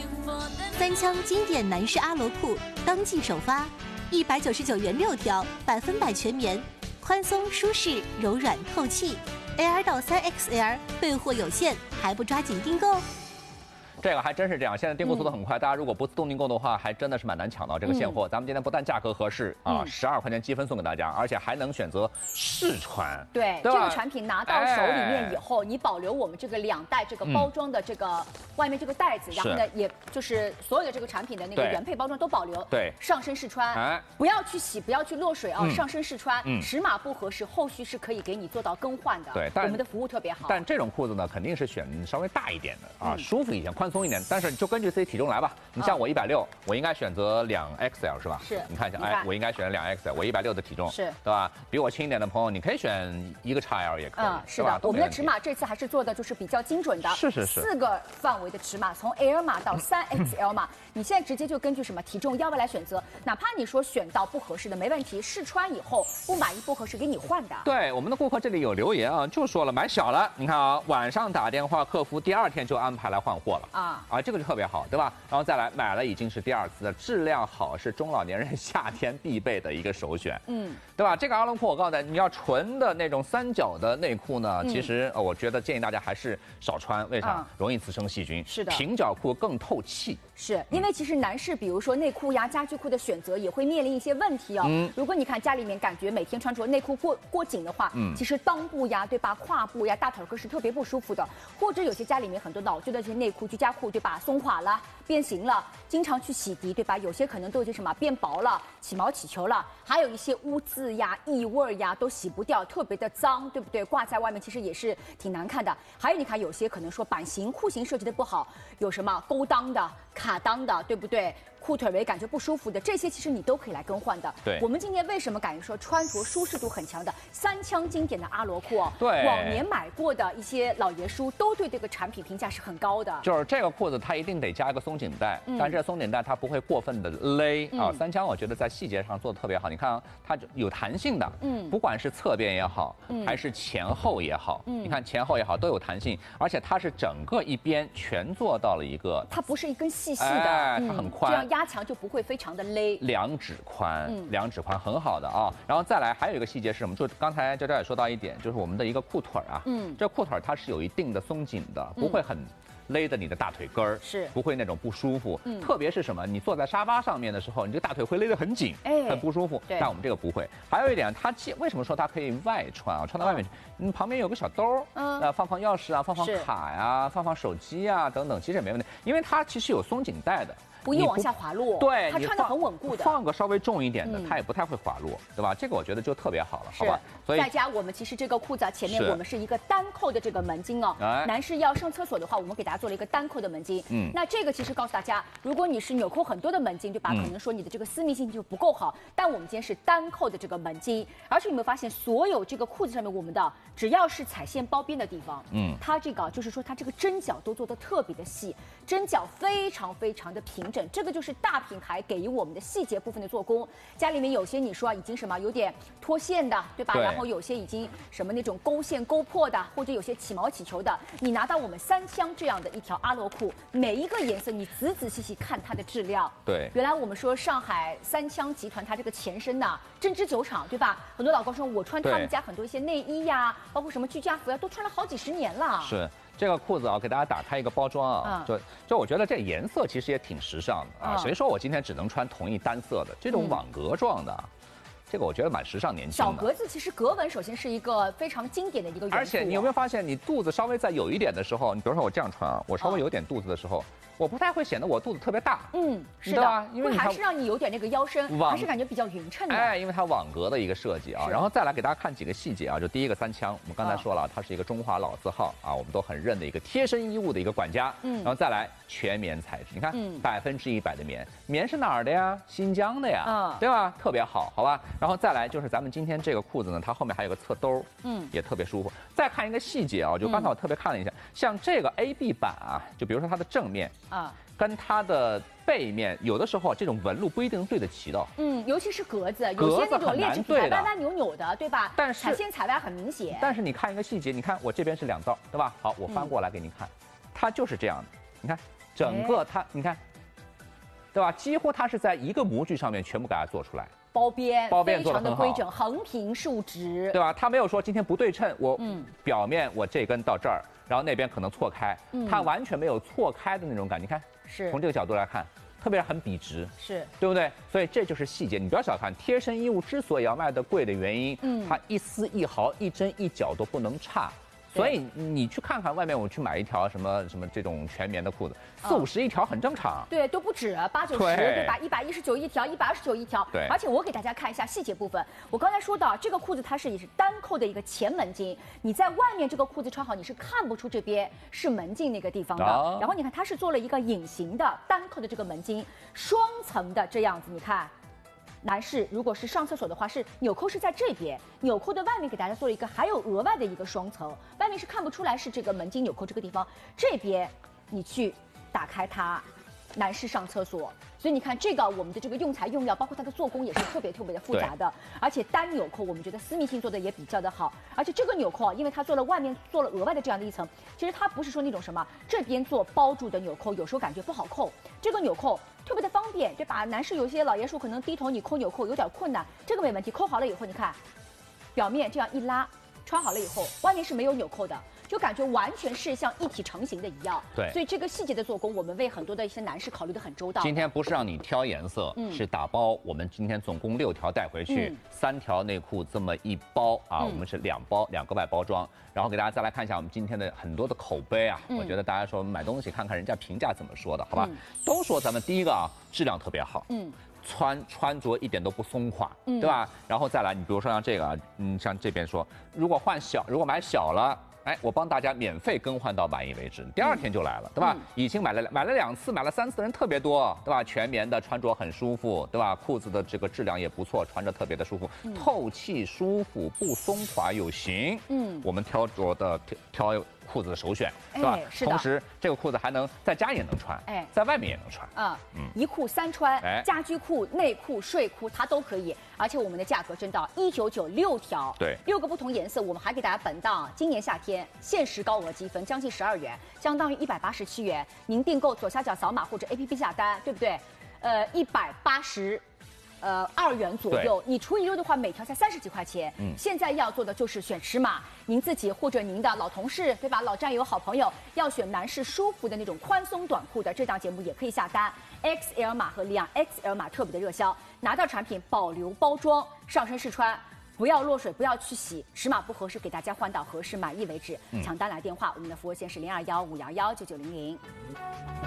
三枪经典男士阿罗裤当季首发，199元6条，100%全棉，宽松舒适、柔软透气。L 到3XL 备货有限，还不抓紧订购？ 这个还真是这样，现在订购速度很快，大家如果不自动订购的话，还真的是蛮难抢到这个现货。咱们今天不但价格合适啊，12块钱积分送给大家，而且还能选择试穿。 对，这个产品拿到手里面以后，你保留我们这个2袋这个包装的这个外面这个袋子，然后呢，也就是所有的这个产品的那个原配包装都保留。 对， 上身试穿，不要去洗，不要去落水啊，上身试穿，尺码不合适，后续是可以给你做到更换的。 对， 我们的服务特别好。 但这种裤子呢，肯定是选稍微大一点的啊，舒服一点，宽松一点。但是就根据自己体重来吧。你像我160，我应该选择2XL 是吧？ 是。 你看一下，哎，我应该选2XL，我160的体重， 是， 对吧？比我轻一点的朋友，你可以选一个 XL 也可以， 是的。我们的尺码这次还是做的就是比较精准的， 是 4个范围的尺码，从 L 码到3XL 码，你现在直接就根据什么体重腰围来选择，哪怕你说选到不合适的没问题，试穿以后不满意不合适给你换的。 对，我们的顾客这里有留言啊，就说了买小了，你看啊，晚上打电话客服，第2天就安排来换货了啊，这个就特别好，对吧？然后再来买了已经是第2次了，质量好是中老年人夏天必备的一个首选，对吧？这个阿伦裤我告诉大家，你要纯的那种3角的内裤呢，其实我觉得建议大家还是少穿，为啥？容易滋生细菌。 是的， 平角裤更透气。 是因为其实男士，比如说内裤呀、家居裤的选择也会面临一些问题哦。如果你看家里面感觉每天穿着内裤过紧的话，其实裆部呀，对吧？胯部呀、大腿根是特别不舒服的。或者有些家里面很多老旧的这些内裤、居家裤，对吧？松垮了、变形了，经常去洗涤，对吧？有些可能都有些什么变薄了、起毛起球了，还有一些污渍呀、异味呀都洗不掉，特别的脏，对不对？挂在外面其实也是挺难看的。还有你看，有些可能说版型、裤型设计的不好，有什么勾裆的、卡裆的，对不对？裤腿围感觉不舒服的，这些其实你都可以来更换的。 对， 我们今天为什么敢于说穿着舒适度很强的3枪经典的阿罗裤？ 对， 往年买过的一些老爷叔都对这个产品评价是很高的。 就是这个裤子它一定得加一个松紧带，但这个松紧带它不会过分的勒啊。3枪我觉得在细节上做的特别好，你看啊，它有弹性的，不管是侧边也好，还是前后也好，你看前后也好都有弹性，而且它是整个一边全做到了一个， 它不是一根细细的， 它很宽， 这样压强就不会非常的勒。 2指宽，2指宽很好的啊。然后再来还有一个细节是什么？就刚才娇娇也说到一点，就是我们的一个裤腿啊，这裤腿它是有一定的松紧的，不会很勒着你的大腿根儿， 是不会那种不舒服。特别是什么？你坐在沙发上面的时候，你这个大腿会勒得很紧，很不舒服。但我们这个不会。还有一点，它为什么说它可以外穿啊？穿到外面去，旁边有个小兜，放钥匙啊，放卡呀，放手机啊等等，其实也没问题，因为它其实有松紧带的。 不易往下滑落， 对， 它穿得很稳固的。 放个稍微重一点的，它也不太会滑落，对吧？这个我觉得就特别好了，好吧？ 所以再加我们其实这个裤子前面我们是一个单扣的这个门襟哦。男士要上厕所的话，我们给大家做了一个单扣的门襟。那这个其实告诉大家，如果你是纽扣很多的门襟，对吧？可能说你的这个私密性就不够好。但我们今天是单扣的这个门襟，而且有没有发现，所有这个裤子上面我们的只要是踩线包边的地方，它这个就是说它这个针脚都做得特别的细，针脚非常非常的平整，这个就是大品牌给予我们的细节部分的做工。家里面有些你说已经什么有点脱线的，对吧？然后有些已经什么那种勾线勾破的，或者有些起毛起球的，你拿到我们3枪这样的一条阿罗裤，每一个颜色你仔仔细细看它的质量。 对， 原来我们说上海3枪集团它这个前身呐，针织酒厂，对吧？很多老高说，我穿他们家很多一些内衣呀，包括什么居家服呀，都穿了好几10年了。 是。这个裤子啊，给大家打开一个包装啊，就我觉得这颜色其实也挺时尚的啊。谁说我今天只能穿同一单色的这种网格状的？这个我觉得蛮时尚年轻的。 小格子其实格纹首先是一个非常经典的一个元素。 而且你有没有发现，你肚子稍微再有一点的时候，你比如说我这样穿啊，我稍微有点肚子的时候，我不太会显得我肚子特别大。 是的，因为还是让你有点那个腰身，还是感觉比较匀称的。 哎，因为它网格的一个设计啊。然后再来给大家看几个细节啊，就第一个3枪，我们刚才说了，它是一个中华老字号啊，我们都很认的一个贴身衣物的一个管家。然后再来全棉材质，你看100%的棉，棉是哪儿的呀？新疆的呀，对吧？特别好，好吧？然后再来就是咱们今天这个裤子呢，它后面还有个侧兜，也特别舒服。再看一个细节啊，就刚才我特别看了一下，像这个 AB 版啊，就比如说它的正面跟它的背面，有的时候这种纹路不一定对得齐的。 尤其是格子，有些那种劣质品牌歪歪扭扭的，对吧？ 但是踩线踩歪很明显。 但是你看一个细节，你看我这边是2道，对吧？好，我翻过来给你看，它就是这样的，你看。 整个它你看，对吧？几乎它是在一个模具上面全部给它做出来。 包边非常的规整，横平竖直， 对吧？它没有说今天不对称，我表面我这根到这儿，然后那边可能错开，它完全没有错开的那种感觉。你看， 是从这个角度来看，特别很笔直， 是对不对？所以这就是细节，你不要小看贴身衣物之所以要卖的贵的原因，它一丝一毫、一针一角都不能差。所以你去看看外面，我去买一条什么这种全棉的裤子，40、50一条很正常。 对，都不止80、90，对吧？119一条，129一条。 对。 而且我给大家看一下细节部分。我刚才说到这个裤子，它也是单扣的一个前门襟。你在外面这个裤子穿好，你是看不出这边是门襟那个地方的。然后你看，它是做了一个隐形的单扣的这个门襟，双层的这样子，你看。男士如果是上厕所的话，是纽扣是在这边，纽扣的外面给大家做了一个还有额外的一个双层，外面是看不出来是这个门襟纽扣这个地方，这边你去打开它，男士上厕所。所以你看这个我们的这个用材用料，包括它的做工也是特别的复杂的，而且单纽扣我们觉得私密性做的也比较的好，而且这个纽扣啊，因为它做了外面做了额外的这样的一层，其实它不是说那种什么这边做包住的纽扣，有时候感觉不好扣，这个纽扣特别的方便，对吧？男士有些老爷说可能低头你扣纽扣有点困难，这个没问题，扣好了以后你看，表面这样一拉，穿好了以后，外面是没有纽扣的。就感觉完全是像一体成型的一样， 对， 所以这个细节的做工，我们为很多的一些男士考虑的很周到。 今天不是让你挑颜色，是打包。我们今天总共6条带回去，3条内裤这么一包啊，我们是2包，2个外包装。然后给大家再来看一下我们今天的很多的口碑啊，我觉得大家说买东西看看人家评价怎么说的，好吧？都说咱们第一个啊，质量特别好，穿着一点都不松垮，对吧？然后再来，你比如说像这个啊，像这边说，如果买小了。哎，我帮大家免费更换到满意为止，第2天就来了，对吧？已经买了2次、买了3次的人特别多，对吧？全棉的穿着很舒服，对吧？裤子的这个质量也不错，穿着特别的舒服，透气舒服，不松垮有型。我们挑裤子的首选，是吧？ 是的。 同时，这个裤子还能在家也能穿，在外面也能穿。 一裤3穿，家居裤、内裤、睡裤它都可以。而且我们的价格真到199，6条， 对 ，6个不同颜色，我们还给大家本档今年夏天限时高额积分，将近12元，相当于187元。您订购左下角扫码或者 APP 下单，对不对？182元左右，你除以6的话，每条才30几块钱。现在要做的就是选尺码，您自己或者您的老同事，对吧？老战友、好朋友要选男士舒服的那种宽松短裤的，这档节目也可以下单。XL 码和2XL 码特别的热销，拿到产品保留包装，上身试穿，不要落水，不要去洗，尺码不合适给大家换到合适满意为止。抢单来电话，我们的服务线是0215119900。